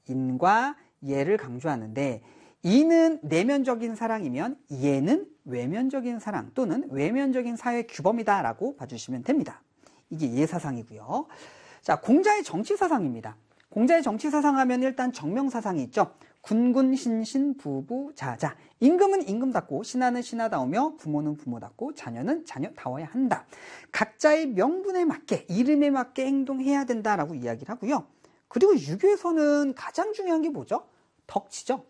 인과 예를 강조하는데 인은 내면적인 사랑이면 예는 외면적인 사랑 또는 외면적인 사회 규범이다 라고 봐주시면 됩니다. 이게 예사상이고요. 자, 공자의 정치사상입니다. 공자의 정치사상 하면 일단 정명사상이 있죠. 군군, 신신, 부부, 자자. 임금은 임금답고 신하는 신하다우며 부모는 부모답고 자녀는 자녀다워야 한다. 각자의 명분에 맞게 이름에 맞게 행동해야 된다라고 이야기를 하고요. 그리고 유교에서는 가장 중요한 게 뭐죠? 덕치죠.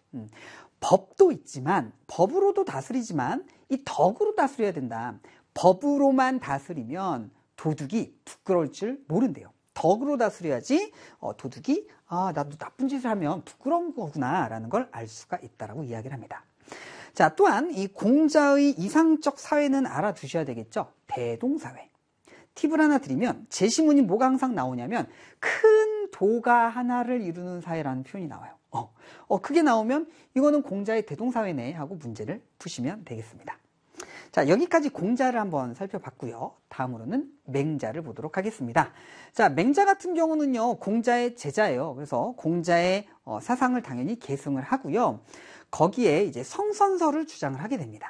법도 있지만 법으로도 다스리지만 이 덕으로 다스려야 된다. 법으로만 다스리면 도둑이 부끄러울 줄 모른대요. 덕으로 다스려야지 도둑이 나도 나쁜 짓을 하면 부끄러운 거구나 라는 걸 알 수가 있다라고 이야기를 합니다. 자, 또한 이 공자의 이상적 사회는 알아두셔야 되겠죠. 대동사회. 팁을 하나 드리면 제시문이 뭐가 항상 나오냐면 큰 도가 하나를 이루는 사회라는 표현이 나와요. 그게 나오면 이거는 공자의 대동사회네 하고 문제를 푸시면 되겠습니다. 자, 여기까지 공자를 한번 살펴봤고요. 다음으로는 맹자를 보도록 하겠습니다. 자, 맹자 같은 경우는요, 공자의 제자예요. 그래서 공자의 사상을 당연히 계승을 하고요. 거기에 이제 성선설을 주장을 하게 됩니다.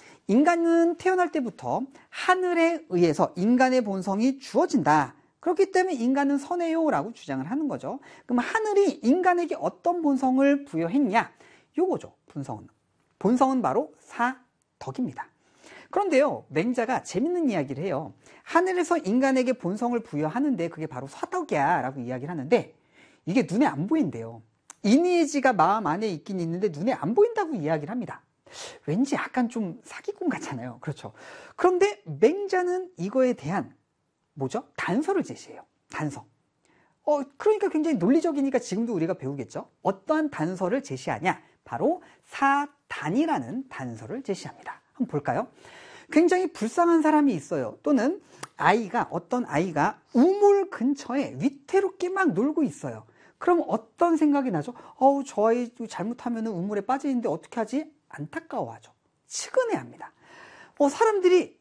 인간은 태어날 때부터 하늘에 의해서 인간의 본성이 주어진다. 그렇기 때문에 인간은 선해요 라고 주장을 하는 거죠. 그럼 하늘이 인간에게 어떤 본성을 부여했냐? 요거죠, 본성은. 본성은 바로 사덕입니다. 그런데요, 맹자가 재밌는 이야기를 해요. 하늘에서 인간에게 본성을 부여하는데 그게 바로 사덕이야 라고 이야기를 하는데 이게 눈에 안 보인대요. 인의지가 마음 안에 있긴 있는데 눈에 안 보인다고 이야기를 합니다. 왠지 약간 좀 사기꾼 같잖아요. 그렇죠. 그런데 맹자는 이거에 대한 뭐죠? 단서를 제시해요. 단서. 그러니까 굉장히 논리적이니까 지금도 우리가 배우겠죠. 어떠한 단서를 제시하냐? 바로 사단이라는 단서를 제시합니다. 한번 볼까요? 굉장히 불쌍한 사람이 있어요. 또는 어떤 아이가 우물 근처에 위태롭게 막 놀고 있어요. 그럼 어떤 생각이 나죠? 저 아이 잘못하면 우물에 빠지는데 어떻게 하지? 안타까워하죠. 측은해합니다. 사람들이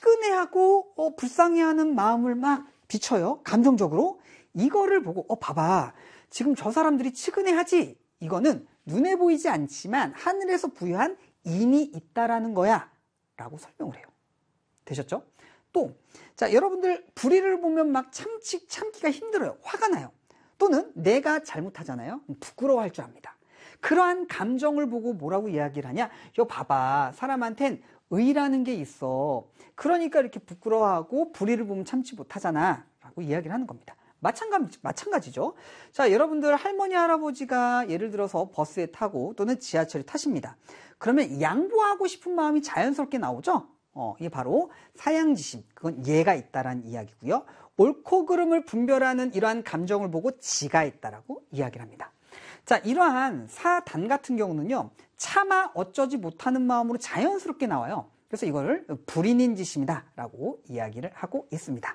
측은해하고 불쌍해하는 마음을 막 비춰요. 감정적으로. 이거를 보고 봐봐. 지금 저 사람들이 측은해하지? 이거는 눈에 보이지 않지만 하늘에서 부여한 인이 있다라는 거야 라고 설명을 해요. 되셨죠? 또, 자, 여러분들 불의를 보면 막 참기가 힘들어요. 화가 나요. 또는 내가 잘못하잖아요. 부끄러워할 줄 압니다. 그러한 감정을 보고 뭐라고 이야기를 하냐? 봐봐. 사람한텐 의라는 게 있어. 그러니까 이렇게 부끄러워하고 불의를 보면 참지 못하잖아 라고 이야기를 하는 겁니다. 마찬가지죠. 자, 여러분들 할머니, 할아버지가 예를 들어서 버스에 타고 또는 지하철에 타십니다. 그러면 양보하고 싶은 마음이 자연스럽게 나오죠? 이게 바로 사양지심, 그건 예가 있다라는 이야기고요. 옳고 그름을 분별하는 이러한 감정을 보고 지가 있다라고 이야기를 합니다. 자, 이러한 사단 같은 경우는요, 차마 어쩌지 못하는 마음으로 자연스럽게 나와요. 그래서 이걸 불인인지심이다라고 이야기를 하고 있습니다.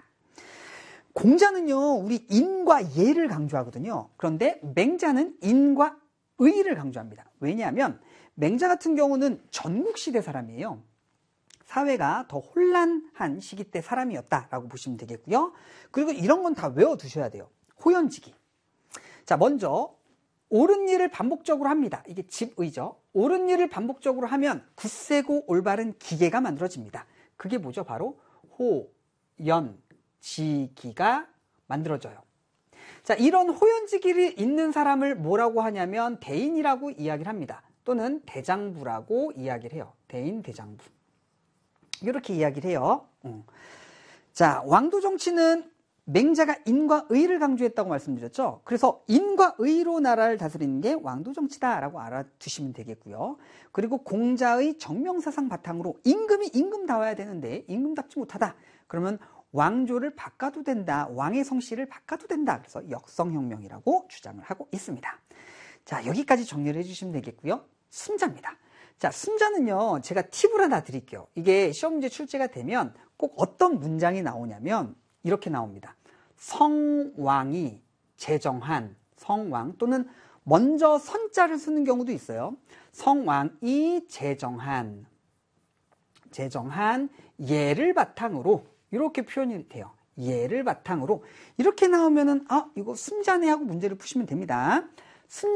공자는요, 우리 인과 예를 강조하거든요. 그런데 맹자는 인과 의를 강조합니다. 왜냐하면 맹자 같은 경우는 전국시대 사람이에요. 사회가 더 혼란한 시기 때 사람이었다라고 보시면 되겠고요. 그리고 이런 건 다 외워두셔야 돼요. 호연지기. 자, 먼저 옳은 일을 반복적으로 합니다. 이게 집의죠. 옳은 일을 반복적으로 하면 굳세고 올바른 기계가 만들어집니다. 그게 뭐죠? 바로 호연지기가 만들어져요. 자, 이런 호연지기를 잇는 사람을 뭐라고 하냐면 대인이라고 이야기를 합니다. 또는 대장부라고 이야기를 해요. 대인, 대장부. 이렇게 이야기를 해요. 자, 왕도 정치는 맹자가 인과 의를 강조했다고 말씀드렸죠. 그래서 인과 의로 나라를 다스리는 게 왕도 정치다라고 알아두시면 되겠고요. 그리고 공자의 정명사상 바탕으로 임금이 임금다워야 되는데 임금답지 못하다. 그러면 왕조를 바꿔도 된다. 왕의 성씨를 바꿔도 된다. 그래서 역성혁명이라고 주장을 하고 있습니다. 자, 여기까지 정리를 해주시면 되겠고요. 순자입니다. 자, 순자는요, 제가 팁을 하나 드릴게요. 이게 시험 문제 출제가 되면 꼭 어떤 문장이 나오냐면 이렇게 나옵니다. 성왕이 제정한, 성왕 또는 먼저 선자를 쓰는 경우도 있어요. 성왕이 제정한 예를 바탕으로 이렇게 표현이 돼요. 예를 바탕으로 이렇게 나오면은 이거 순자네 하고 문제를 푸시면 됩니다.